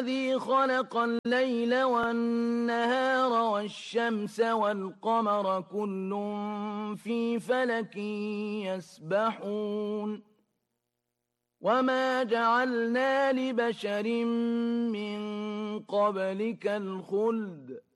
الذي خلق الليل والنهار والشمس والقمر كل في فلك يسبحون وما جعلنا لبشر من قبلك الخلد